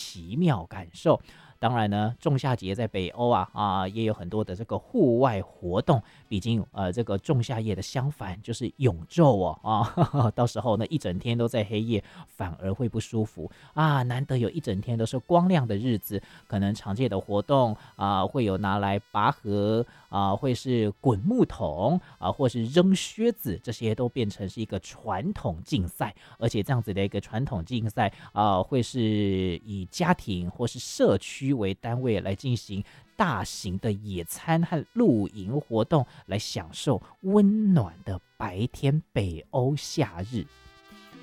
奇妙感受。当然呢，仲夏节在北欧也有很多的这个户外活动，毕竟这个仲夏夜的相反就是永昼到时候呢一整天都在黑夜，反而会不舒服难得有一整天都是光亮的日子，可能常见的活动会有拿来拔河会是滚木桶或是扔靴子，这些都变成是一个传统竞赛，而且这样子的一个传统竞赛会是以家庭或是社区为单位来进行大型的野餐和露营活动，来享受温暖的白天北欧夏日。